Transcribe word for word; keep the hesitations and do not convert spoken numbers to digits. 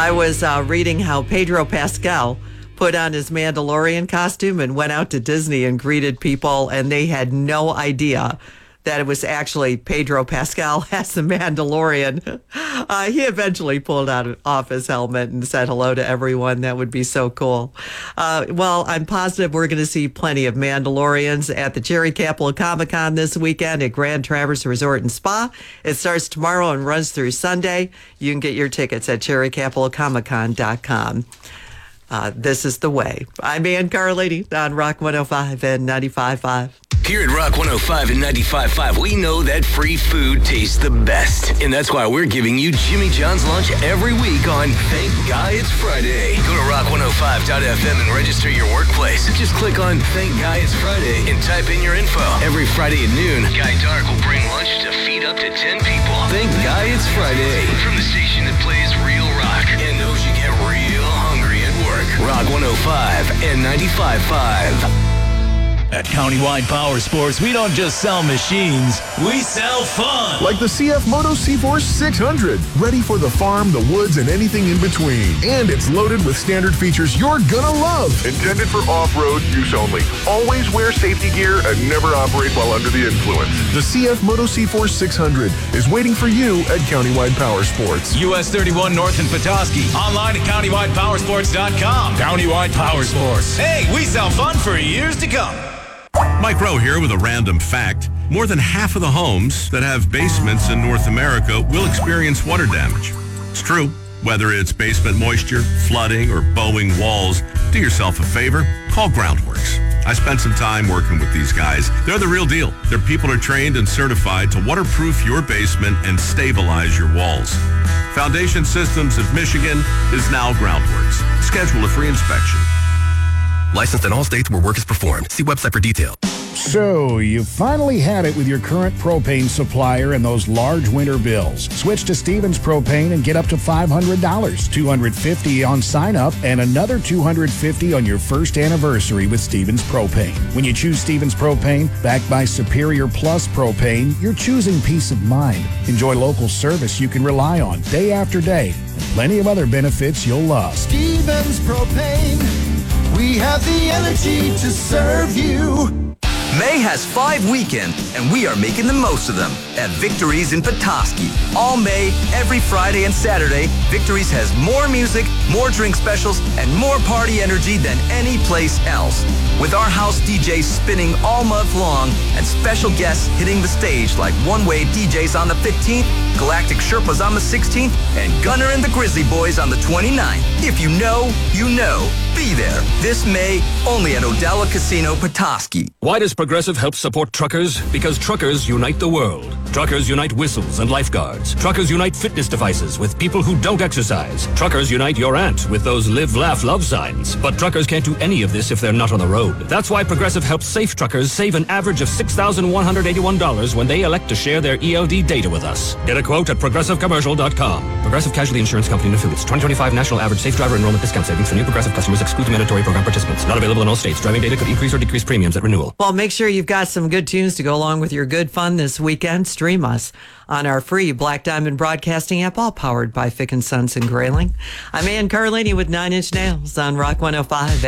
I was uh, reading how Pedro Pascal put on his Mandalorian costume and went out to Disney and greeted people, and they had no idea that it was actually Pedro Pascal as the Mandalorian. Uh, he eventually pulled out off his helmet and said hello to everyone. That would be so cool. Uh, well, I'm positive we're going to see plenty of Mandalorians at the Cherry Capital Comic Con this weekend at Grand Traverse Resort and Spa. It starts tomorrow and runs through Sunday. You can get your tickets at cherry capital comic con dot com. Uh, this is the way. I'm Ann Carlady on Rock one oh five and ninety-five point five. Here at Rock one oh five and ninety-five point five, we know that free food tastes the best. And that's why we're giving you Jimmy John's lunch every week on Thank God It's Friday. Go to rock one oh five dot f m and register your workplace. Just click on Thank God It's Friday and type in your info. Every Friday at noon, Guy Dark will bring lunch to feed up to ten people. Thank God It's Friday. From the station that plays real rock and knows you get real hungry at work. Rock one oh five and ninety-five point five. At Countywide Power Sports, we don't just sell machines, we sell fun. Like the C F Moto C-Force six hundred. Ready for the farm, the woods, and anything in between. And it's loaded with standard features you're gonna love. Intended for off-road use only. Always wear safety gear and never operate while under the influence. The C F Moto C-Force six hundred is waiting for you at Countywide Power Sports. U S thirty-one North in Petoskey. Online at countywide power sports dot com. Countywide Power Sports. Hey, we sell fun for years to come. Mike Rowe here with a random fact. More than half of the homes that have basements in North America will experience water damage. It's true. Whether it's basement moisture, flooding, or bowing walls, do yourself a favor, call Groundworks. I spent some time working with these guys. They're the real deal. Their people are trained and certified to waterproof your basement and stabilize your walls. Foundation Systems of Michigan is now Groundworks. Schedule a free inspection. Licensed in all states where work is performed. See website for details. So, you finally had it with your current propane supplier and those large winter bills. Switch to Stevens Propane and get up to five hundred dollars, two hundred fifty dollars on sign-up, and another two hundred fifty dollars on your first anniversary with Stevens Propane. When you choose Stevens Propane, backed by Superior Plus Propane, you're choosing peace of mind. Enjoy local service you can rely on day after day, and plenty of other benefits you'll love. Stevens Propane. We have the energy to serve you. May has five weekends, and we are making the most of them at Victories in Petoskey. All May, every Friday and Saturday, Victories has more music, more drink specials, and more party energy than any place else. With our house D Js spinning all month long and special guests hitting the stage like One Way D Js on the fifteenth, Galactic Sherpas on the sixteenth, and Gunner and the Grizzly Boys on the twenty-ninth. If you know, you know. Be there this May, only at Odella Casino, Petoskey. Why does Progressive help support truckers? Because truckers unite the world. Truckers unite whistles and lifeguards. Truckers unite fitness devices with people who don't exercise. Truckers unite your aunt with those live, laugh, love signs. But truckers can't do any of this if they're not on the road. That's why Progressive helps safe truckers save an average of six thousand one hundred eighty-one dollars when they elect to share their E L D data with us. Get a quote at progressive commercial dot com. Progressive Casualty Insurance Company and Affiliates. twenty twenty-five National Average Safe Driver Enrollment Discount Savings for new Progressive customers excludes mandatory program participants. Not available in all states. Driving data could increase or decrease premiums at renewal. Well, make sure you've got some good tunes to go along with your good fun this weekend. Stream us on our free Black Diamond Broadcasting app, all powered by Fick and Sons in Grayling. I'm Ann Carlini with Nine Inch Nails on Rock one oh five.